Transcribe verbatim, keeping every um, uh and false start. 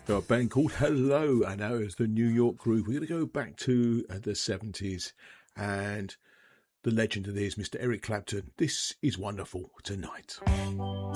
A band called Hello, and that was the New York group. We're going to go back to uh, the seventies and the legend of this, Mister Eric Clapton. This is Wonderful Tonight.